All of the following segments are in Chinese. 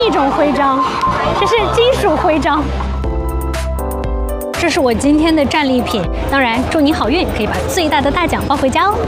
一种徽章，这是金属徽章。这是我今天的战利品，当然祝你好运，可以把最大的大奖抱回家哦。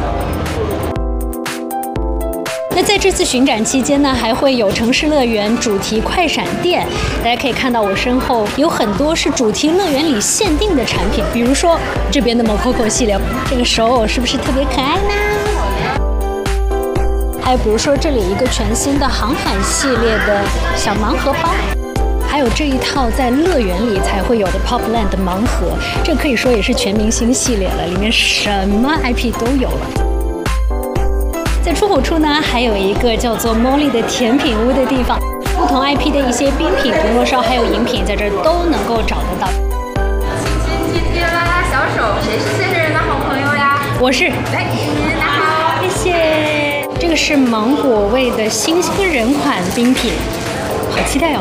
那在这次巡展期间呢，还会有城市乐园主题快闪店，大家可以看到我身后有很多是主题乐园里限定的产品，比如说这边的 Mococo 系列，这个手偶是不是特别可爱呢？还有比如说这里一个全新的航海系列的小盲盒包。还有这一套在乐园里才会有的 Popland 的盲盒，这可以说也是全明星系列了，里面什么 IP 都有了。在出口处呢，还有一个叫做 Molly 的甜品屋的地方，不同 IP 的一些冰品、铜锣烧还有饮品，在这儿都能够找得到。 亲亲姐姐拉拉小手，谁是谢谢人的好朋友呀？ 我是。 来，大家好， 谢谢。这个是芒果味的新兴人款冰品，好期待哦。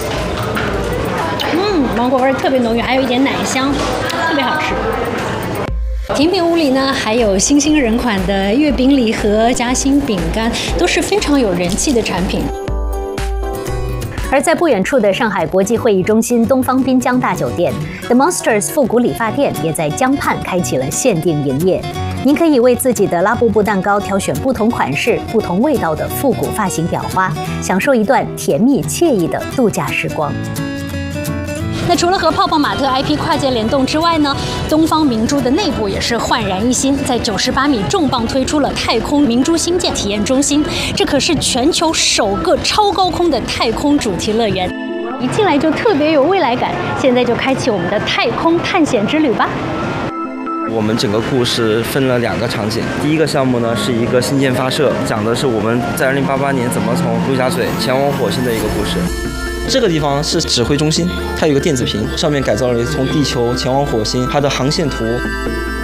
芒果味特别浓郁，还有一点奶香，特别好吃。甜品屋里呢，还有新兴人款的月饼礼盒、夹心饼干，都是非常有人气的产品。 而在不远处的上海国际会议中心东方滨江大酒店 ，The Monsters 复古理发店也在江畔开启了限定营业。您可以为自己的拉布布蛋糕挑选不同款式、不同味道的复古发型裱花，享受一段甜蜜惬意的度假时光。 那除了和泡泡玛特 IP 跨界联动之外呢，东方明珠的内部也是焕然一新，在98米重磅推出了太空明珠星舰体验中心，这可是全球首个超高空的太空主题乐园，一进来就特别有未来感。现在就开启我们的太空探险之旅吧。 我们整个故事分了2个场景，第一个项目呢是一个星舰发射，讲的是我们在2088年怎么从陆家嘴前往火星的一个故事。这个地方是指挥中心，它有个电子屏，上面改造了从地球前往火星它的航线图。